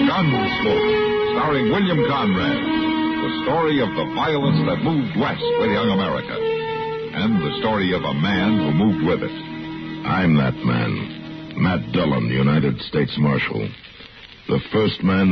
Gunsmoke, starring William Conrad. The story of the violence that moved west with young America. And the story of a man who moved with it. I'm that man. Matt Dillon, United States Marshal. The first man